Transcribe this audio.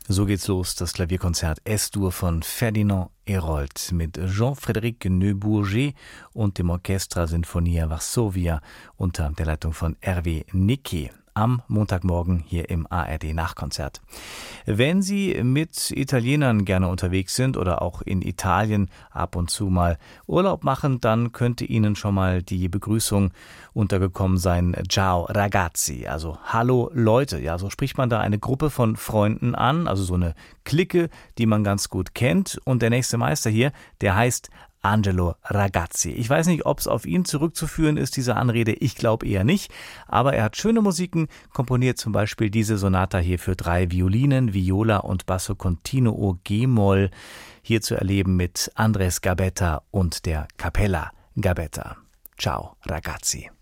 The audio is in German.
So geht's los, das Klavierkonzert S-Dur von Ferdinand Hérold mit Jean-Frédéric Neubourger und dem Orchestra Sinfonia Varsovia unter der Leitung von Hervé Niquet am Montagmorgen hier im ARD-Nachkonzert. Wenn Sie mit Italienern gerne unterwegs sind oder auch in Italien ab und zu mal Urlaub machen, dann könnte Ihnen schon mal die Begrüßung untergekommen sein. Ciao ragazzi, also Hallo Leute. Ja, so spricht man da eine Gruppe von Freunden an, also so eine Clique, die man ganz gut kennt. Und der nächste Meister hier, der heißt Angelo Ragazzi. Ich weiß nicht, ob es auf ihn zurückzuführen ist, diese Anrede. Ich glaube eher nicht. Aber er hat schöne Musiken, komponiert zum Beispiel diese Sonata hier für 3 Violinen, Viola und Basso Continuo G-Moll. Hier zu erleben mit Andres Gabetta und der Capella Gabetta. Ciao, Ragazzi.